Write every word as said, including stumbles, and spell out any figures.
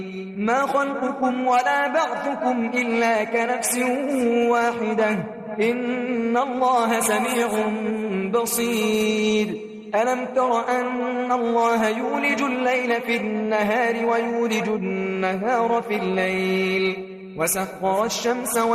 ما خلقكم ولا بعثكم إلا كنفس واحدة إن الله سميع بصير ألم تر أن الله يولج الليل في النهار ويولج النهار في الليل وسخر الشمس